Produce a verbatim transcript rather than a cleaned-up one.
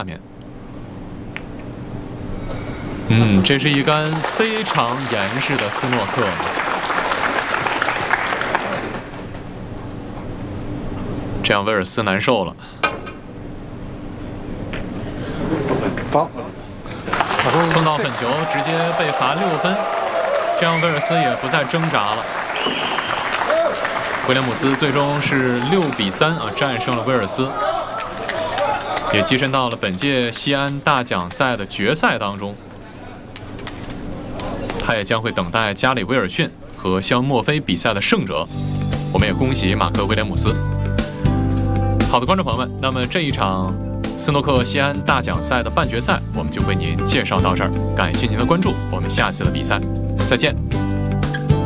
下面。嗯，这是一杆非常严实的斯诺克。这样威尔斯难受了。 罚， 碰到粉球，直接被罚六分。这样威尔斯也不再挣扎了。威廉姆斯最终是六比三啊战胜了威尔斯，也跻身到了本届西安大奖赛的决赛当中。他也将会等待加里威尔逊和肖莫菲比赛的胜者。我们也恭喜马克威廉姆斯。好的，观众朋友们，那么这一场斯诺克西安大奖赛的半决赛，我们就为您介绍到这儿。感谢您的关注，我们下次的比赛再见。